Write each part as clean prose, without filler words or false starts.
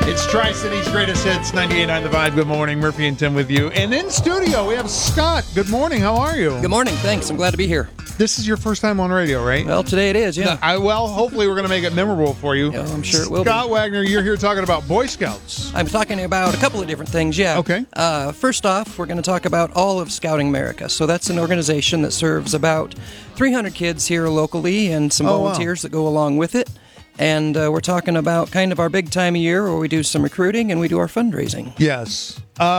It's Tri-City's greatest hits, 98.9 The Vibe. Good morning, Murphy and Tim with you. And in studio, we have Scott. Good morning. How are you? Good morning. Thanks. I'm glad to be here. This is your first time on radio, right? Well, today it is, yeah. Well, hopefully we're going to make it memorable for you. Yeah, I'm sure it will be. Scott Wagner, you're here talking about Boy Scouts. I'm talking about a couple of different things, yeah. Okay. First off, we're going to talk about all of Scouting America. So that's an organization that serves about 300 kids here locally and some volunteers that go along with it. And we're talking about kind of our big time of year where we do some recruiting and we do our fundraising. Yes.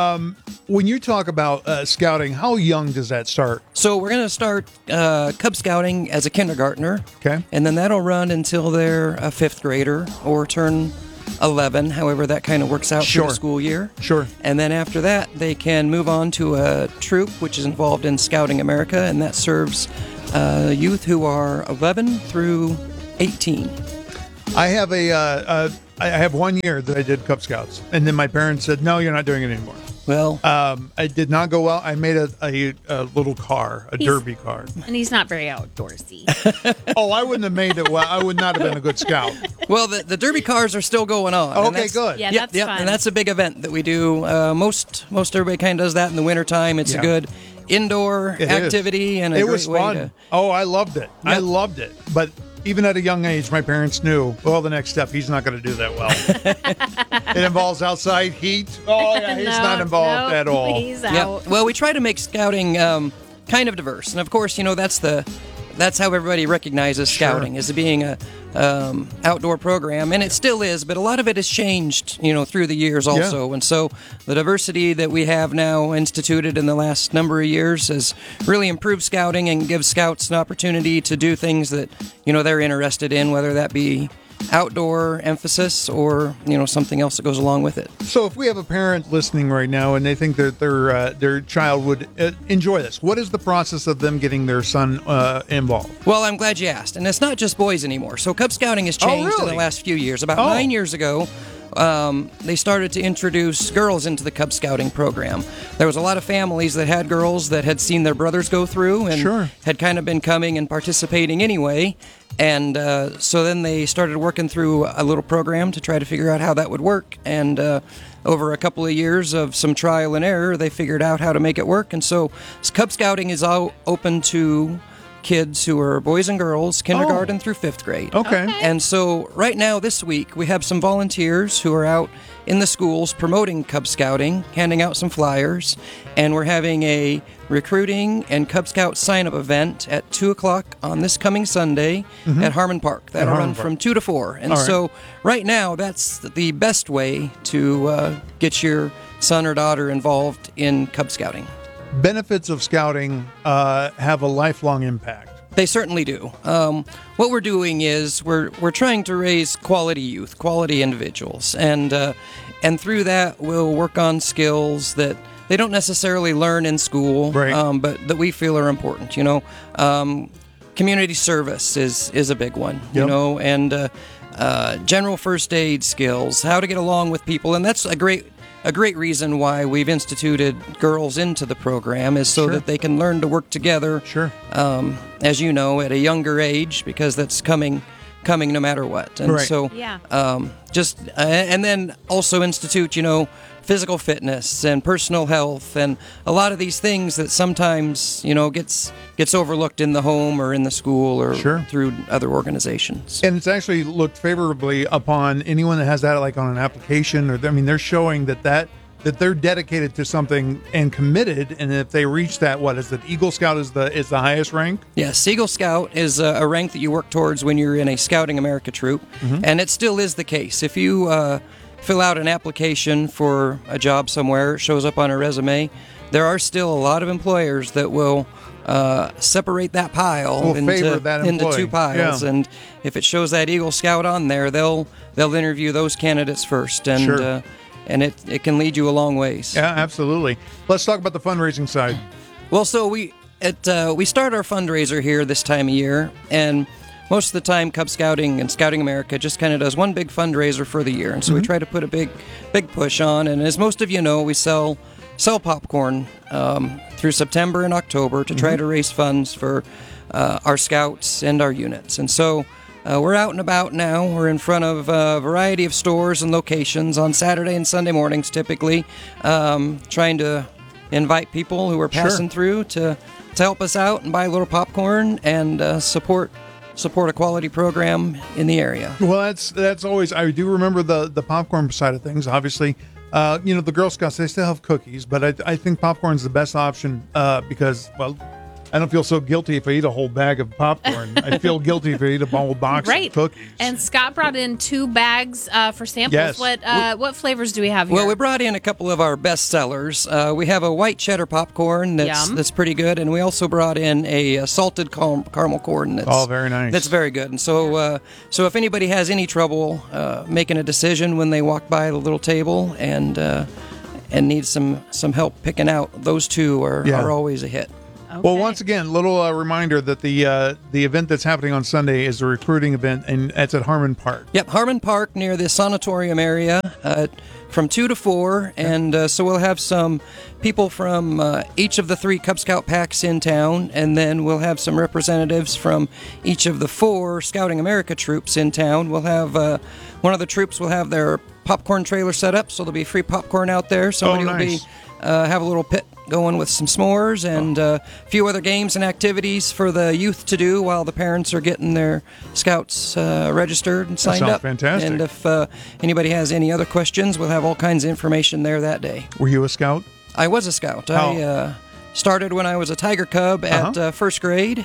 When you talk about scouting, how young does that start? So we're going to start Cub Scouting as a kindergartner. Okay. And then that'll run until they're a fifth grader or turn 11, however that kind of works out through the school year. Sure. And then after that, they can move on to a troop, which is involved in Scouting America, and that serves youth who are 11 through 18. I have I have 1 year that I did Cub Scouts, and then my parents said, "No, you're not doing it anymore." Well, I did not go well. I made a little car, a derby car, and he's not very outdoorsy. Oh, I wouldn't have made it well. I would not have been a good scout. Well, the derby cars are still going on. Okay, good. Yeah, that's fun. And that's a big event that we do. Most everybody kind of does that in the wintertime. It's a good indoor activity, and it was fun. Oh, I loved it. Yep. I loved it, but. Even at a young age, my parents knew, well, the next step, he's not going to do that well. It involves outside heat. Oh, yeah, he's not involved at all. He's out. Yeah. Well, we try to make scouting kind of diverse. And, of course, that's how everybody recognizes scouting, as being a outdoor program, and it still is, but a lot of it has changed, through the years also. And so the diversity that we have now instituted in the last number of years has really improved scouting and gives scouts an opportunity to do things that, they're interested in, whether that be outdoor emphasis or something else that goes along with it. So if we have a parent listening right now and they think that their child would enjoy this, what is the process of them getting their son involved? Well, I'm glad you asked, and it's not just boys anymore. So Cub Scouting has changed in the last few years. About 9 years ago, they started to introduce girls into the Cub Scouting program. There was a lot of families that had girls that had seen their brothers go through and had kind of been coming and participating anyway. And so then they started working through a little program to try to figure out how that would work. And over a couple of years of some trial and error, they figured out how to make it work. And so Cub Scouting is all open to kids who are boys and girls, kindergarten through fifth grade. Okay. And so right now, this week, we have some volunteers who are out in the schools promoting Cub Scouting, handing out some flyers, and we're having a recruiting and Cub Scout sign-up event at 2 o'clock on this coming Sunday at Harmon Park. That'll run from 2 to 4. And so right now, that's the best way to get your son or daughter involved in Cub Scouting. Benefits of scouting have a lifelong impact. They certainly do. What we're doing is we're trying to raise quality youth, quality individuals, and through that we'll work on skills that they don't necessarily learn in school, but that we feel are important. Community service is a big one. And general first aid skills, how to get along with people, and that's a great reason why we've instituted girls into the program is so that they can learn to work together. As you know, at a younger age, because that's coming no matter what. And so, and then also institute, physical fitness and personal health and a lot of these things that sometimes, gets overlooked in the home or in the school or through other organizations. And it's actually looked favorably upon anyone that has that like on an application they're showing that they're dedicated to something and committed, and if they reach that, what is it? Eagle Scout is the highest rank? Yes, Eagle Scout is a rank that you work towards when you're in a Scouting America troop, and it still is the case. If you fill out an application for a job somewhere, it shows up on a resume, there are still a lot of employers that will separate that pile into two piles, and if it shows that Eagle Scout on there, they'll interview those candidates first, and and it can lead you a long ways. Yeah, absolutely. Let's talk about the fundraising side. Well, so we start our fundraiser here this time of year, and most of the time Cub Scouting and Scouting America just kind of does one big fundraiser for the year, and so we try to put a big push on. And as most of you know, we sell popcorn through September and October to try to raise funds for our scouts and our units. And so We're out and about now. We're in front of a variety of stores and locations on Saturday and Sunday mornings, typically, trying to invite people who are passing through to help us out and buy a little popcorn and support a quality program in the area. Well, that's always. I do remember the popcorn side of things. Obviously, the Girl Scouts, they still have cookies, but I think popcorn's the best option because, well, I don't feel so guilty if I eat a whole bag of popcorn. I feel guilty if I eat a whole box of cookies. And Scott brought in 2 bags for samples. Yes. What flavors do we have here? Well, we brought in a couple of our best sellers. We have a white cheddar popcorn that's pretty good, and we also brought in a salted caramel corn that's very nice. That's very good. And so if anybody has any trouble making a decision when they walk by the little table and need some help picking out, those 2 are always a hit. Okay. Well, once again, little reminder that the event that's happening on Sunday is a recruiting event, and it's at Harmon Park. Yep, Harmon Park near the sanatorium area from 2 to 4. And so we'll have some people from each of the 3 Cub Scout packs in town, and then we'll have some representatives from each of the 4 Scouting America troops in town. We'll have one of the troops will have their popcorn trailer set up, so there'll be free popcorn out there. Somebody will be have a little pit going with some s'mores and a few other games and activities for the youth to do while the parents are getting their scouts registered and signed up. Fantastic. And if anybody has any other questions, we'll have all kinds of information there that day. Were you a scout? I was a scout. I started when I was a Tiger Cub at first grade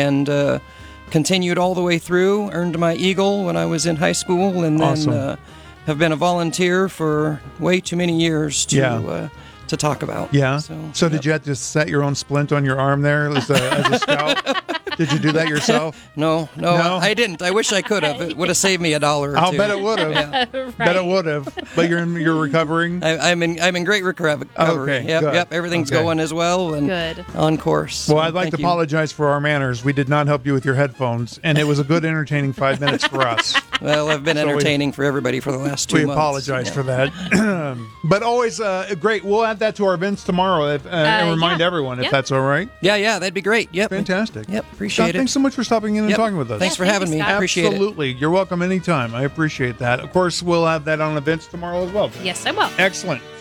and continued all the way through, earned my Eagle when I was in high school, and then have been a volunteer for way too many years to talk about. Yeah. So did you have to set your own splint on your arm there as a scout? Did you do that yourself? No, I didn't. I wish I could have. It would have saved me $1 or $2. I'll bet it would have. Right. Bet it would have. But you're recovering. I'm in great recovery. Okay, Yep, good. yep. Everything's going as well and Good. on course. Well, I'd like to apologize for our manners. We did not help you with your headphones, and it was a good, entertaining 5 minutes for us. Well, I've been entertaining for everybody for the last 2 months. We apologize for that. But always great. We'll add that to our events tomorrow and remind everyone if that's all right. Yeah, that'd be great. Yep. Fantastic. Yep, appreciate Scott, it. thanks so much for stopping in and talking with us. Thanks for having me. Scott. Appreciate it. Absolutely. You're welcome anytime. I appreciate that. Of course, we'll have that on events tomorrow as well. Yes, I will. Excellent.